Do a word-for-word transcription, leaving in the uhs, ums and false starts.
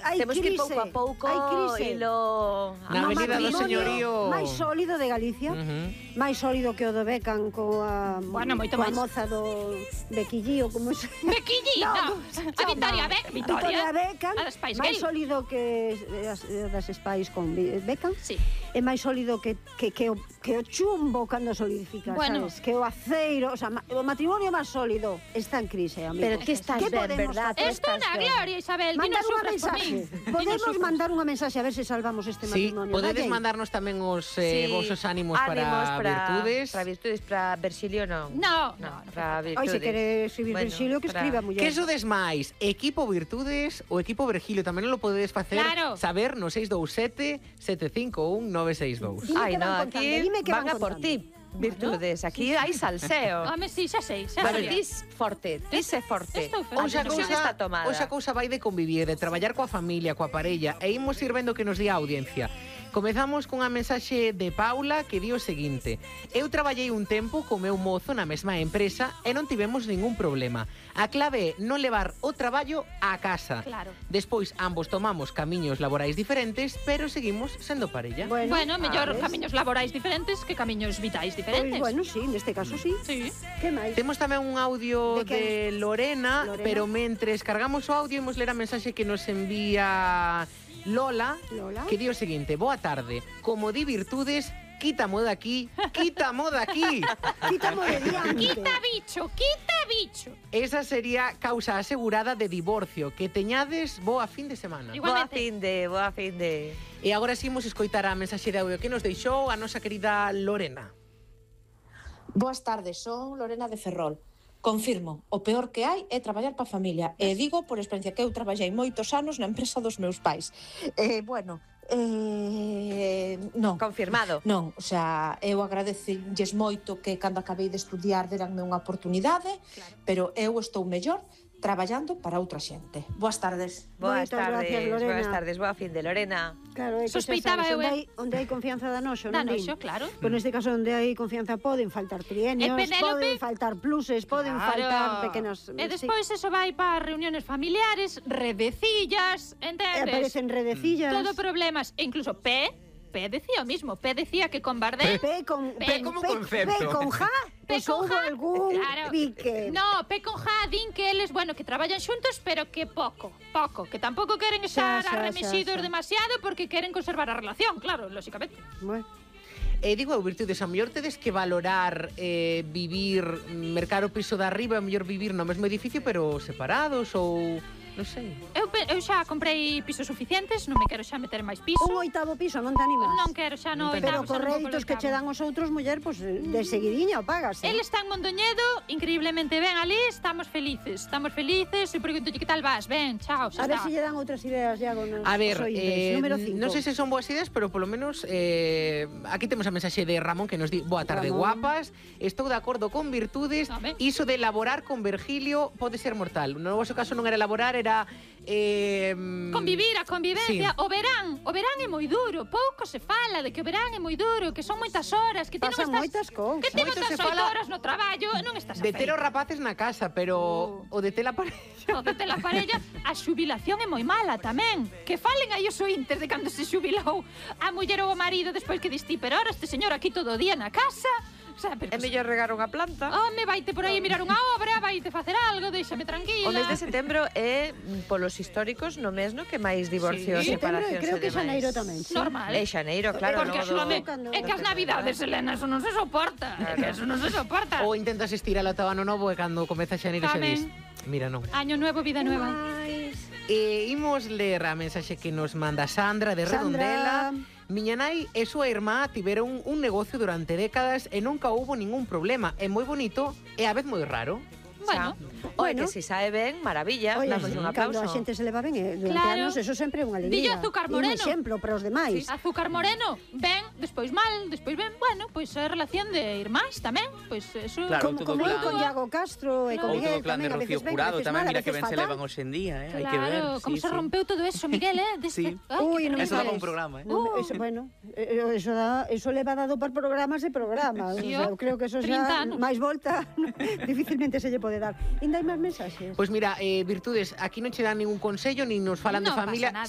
Temos que ir pouco a pouco e lo... Na Avenida do Señorío máis sólido de Galicia, máis sólido que o do Beckham coa coa moza do Bequillí, como se... Bequillí, no, a Victoria Beckham. Victoria Beckham, máis sólido que das Spice con Beckham, é máis sólido que o chumbo cando solidifica, sabes? Que o aceiro, o sea, o matrimonio máis sólido está en crise, amigo. Pero que estás ben, verdad? Estou na gloria, Isabel, que non sufras por mí. Podemos mandar unha mensaxe a ver se salvamos este matrimonio. Sí, podedes mandarnos tamén os vosos ánimos para Virtudes. Para Virtudes, para Virxilio non. No, no, para Virtudes. Oi, se quere escribir Virxilio, que escriba, muller. Que sodes máis, equipo Virtudes ou equipo Virgilio? Tamén lo podedes facer saber no seis dous sete, sete cinco un, nove seis dous. Ai, no, aquí van a por ti. Virtudes, aquí hai salseo. Home, si, xa sei, xa sei. Tis forte, tis é forte. Oxa cousa vai de convivir, de traballar coa familia, coa parella, e imos ir vendo que nos di a audiencia. Comezamos cunha mensaxe de Paula que di o seguinte: eu traballei un tempo co meu mozo na mesma empresa e non tivemos ningún problema. A clave é non levar o traballo á casa. Claro. Despois ambos tomamos camiños laborais diferentes, pero seguimos sendo parella. Bueno, bueno mellor camiños laborais diferentes que camiños vitais diferentes. Pues bueno, sí, neste caso sí. Sí. Que máis? Temos tamén un audio de, de Lorena, Lorena, pero mentres cargamos o audio imos ler a mensaxe que nos envía Lola, Lola, que di o seguinte: boa tarde, como di Virtudes, quítamo de aquí, quítamo de aquí. Quítamo de diante. Quita bicho, quita bicho. Esa sería causa asegurada de divorcio. Que teñades boa fin de semana. Boa fin de, boa fin de. E agora si imos escoitar a mensaxe de audio que nos deixou a nosa querida Lorena. Boas tardes, son Lorena de Ferrol. Confirmo, o peor que hai é traballar pa familia. E digo por experiencia que eu traballei moitos anos na empresa dos meus pais. E, bueno, eh, non. Confirmado. Non, o sea, eu agradecelles moito que cando acabei de estudiar deranme unha oportunidade, claro, pero eu estou mellor traballando para outra xente. Boas tardes. Boas tardes, gracias, Lorena. Boas tardes, boa fin de Lorena. Claro, é que sospeitaba eu, onde hai, onde hai confianza da noxo, non? Da noxo, claro. Pois neste caso onde hai confianza poden faltar trienios, poden faltar pluses, poden claro, faltar pequenas... E despois sí, eso vai para reuniones familiares, redecillas, entendes? E aparecen redecillas. Todo problemas, e incluso P, P decía o mismo, P decía que con Bardem... P con... P como concepto. P con ja, P con ja, algún claro. Pique. No, P con ja din que eles, bueno, que traballan xuntos, pero que pouco, pouco, que tampouco queren estar arremexidos demasiado porque queren conservar a relación, claro, lógicamente. Bueno. E digo eu, Virtudes, a mellor tedes que valorar eh, vivir, mercar o piso de arriba, a mellor vivir no mesmo edificio, pero separados ou... non sei. Eu, eu xa comprei pisos suficientes, non me quero xa meter máis piso. Un oitavo piso, non te animas? Non quero xa no Pero oitavo. co réditos que che dan os outros, muller, pois de seguidiña o pagas. El está en Mondoñedo, increíblemente ben ali, estamos felices. Estamos felices, e pregunto que tal vas? Ben, chao, xa está. A ver se lle dan outras ideas, Iago, nos A ver, eh, número cinco. Non sei se son boas ideas, pero polo menos eh, aquí temos a mensaxe de Ramón que nos di: boa tarde, Ramón, guapas, estou de acordo con Virtudes, iso de elaborar con Virgilio pode ser mortal. No vosso caso non era elaborar, era... Eh, convivir, a convivencia, sí. O verán, o verán é moi duro, pouco se fala de que o verán é moi duro, que son moitas horas, que ti non estás, moitas cousas. Que ti non estás oito horas no traballo, non estás a de ter os rapaces na casa, pero uh. o de ter a parella, o de ter a parella, a xubilación é moi mala tamén. Que falen aí os ointes de cando se xubilou a muller ou o marido despois que distí, pero ahora este señor aquí todo o día na casa. O sea, é mellor regar unha planta. Home, vaite por aí mirar unha obra, vaite facer algo, déxame tranquila. O mes de setembro é, polos históricos, no mes no que máis divorcios e separacións. Creo que xaneiro tamén. Sí. Normal. É xaneiro, claro. Porque é que as navidades, Elena, eso non se soporta. É que eso non se soporta. Ou intentas estirar ata o ano novo e cando comeza xaneiro xa dis: mira, non. Año nuevo, vida nueva. E imos ler a mensaxe que nos manda Sandra de Redondela. Miña nai e súa irmá tiveron un negocio durante décadas e nunca houbo ningún problema. É moi bonito e a vez moi raro. Bueno, Oye, bueno, que si sabe ben, maravilla, oye, damos sí, un aplauso. Cando a xente se leva ben, eh, durante claro. anos, eso sempre é unha alegría. Dillo Azúcar Moreno. Un exemplo para os demais. Sí. Azúcar Moreno, ben, despois mal, despois ben, bueno, pois pues, é relación de irmáns tamén, pois pues, eso... Claro, como como claro. con Iago Castro e con Miguel tamén, a veces ben, a veces mal, a mira veces que ben fatal. se levan hoxe en día, eh, claro, hai que ver. Como sí, se sí. rompeu todo eso, Miguel, eh? Deste... Sí. Ay, Uy, no eso daba un programa, eh. No, eso, bueno, eso, da, eso leva dado para programas e programas. Sí, o sea, creo que eso xa máis volta difícilmente se lle pode dar. Ainda hai máis mensaxes? Pois pues mira, eh, Virtudes, aquí non che dan ningún consello, nin nos falan no de familia.